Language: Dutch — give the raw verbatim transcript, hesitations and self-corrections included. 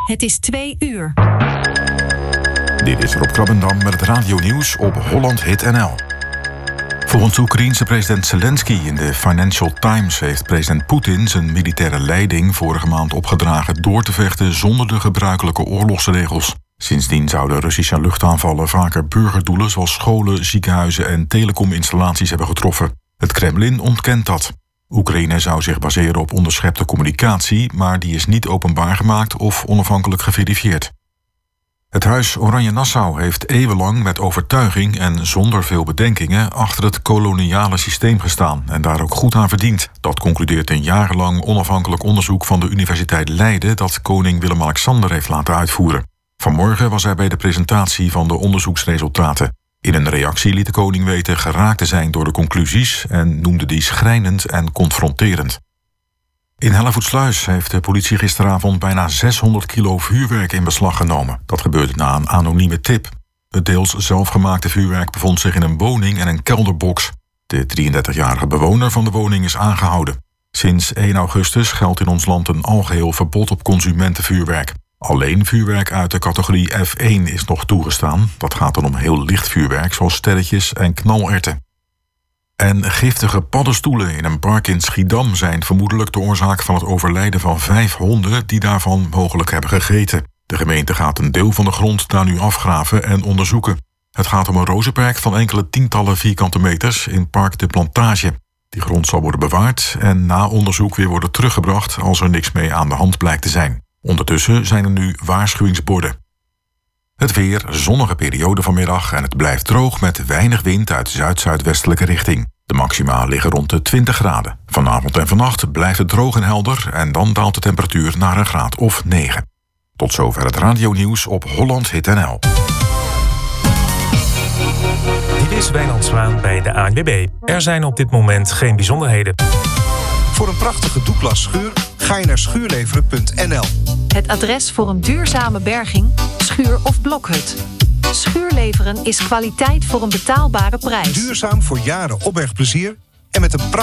Het is twee uur. Dit is Rob Krabbendam met het radionieuws op Holland Hit N L. Volgens Oekraïense president Zelensky in de Financial Times heeft president Poetin zijn militaire leiding vorige maand opgedragen door te vechten zonder de gebruikelijke oorlogsregels. Sindsdien zouden Russische luchtaanvallen vaker burgerdoelen zoals scholen, ziekenhuizen en telecominstallaties hebben getroffen. Het Kremlin ontkent dat. Oekraïne zou zich baseren op onderschepte communicatie, maar die is niet openbaar gemaakt of onafhankelijk geverifieerd. Het Huis Oranje-Nassau heeft eeuwenlang met overtuiging en zonder veel bedenkingen achter het koloniale systeem gestaan en daar ook goed aan verdiend. Dat concludeert een jarenlang onafhankelijk onderzoek van de Universiteit Leiden dat koning Willem-Alexander heeft laten uitvoeren. Vanmorgen was hij bij de presentatie van de onderzoeksresultaten. In een reactie liet de koning weten geraakt te zijn door de conclusies en noemde die schrijnend en confronterend. In Hellevoetsluis heeft de politie gisteravond bijna zeshonderd kilo vuurwerk in beslag genomen. Dat gebeurde na een anonieme tip. Het deels zelfgemaakte vuurwerk bevond zich in een woning en een kelderbox. De drieëndertigjarige bewoner van de woning is aangehouden. Sinds één augustus geldt in ons land een algeheel verbod op consumentenvuurwerk. Alleen vuurwerk uit de categorie F één is nog toegestaan. Dat gaat dan om heel licht vuurwerk, zoals sterretjes en knalerwten. En giftige paddenstoelen in een park in Schiedam zijn vermoedelijk de oorzaak van het overlijden van vijf honden die daarvan mogelijk hebben gegeten. De gemeente gaat een deel van de grond daar nu afgraven en onderzoeken. Het gaat om een rozenperk van enkele tientallen vierkante meters in Park de Plantage. Die grond zal worden bewaard en na onderzoek weer worden teruggebracht als er niks mee aan de hand blijkt te zijn. Ondertussen zijn er nu waarschuwingsborden. Het weer, zonnige periode vanmiddag en het blijft droog met weinig wind uit zuid-zuidwestelijke richting. De maxima liggen rond de twintig graden. Vanavond en vannacht blijft het droog en helder en dan daalt de temperatuur naar een graad of negen. Tot zover het radionieuws op Holland Hit N L. Dit is Wijnand Zwaan bij de A N W B. Er zijn op dit moment geen bijzonderheden. Voor een prachtige Douglas schuur ga je naar schuurleveren punt n l. Het adres voor een duurzame berging, schuur of blokhut. Schuurleveren is kwaliteit voor een betaalbare prijs. Duurzaam voor jaren opbergplezier en met een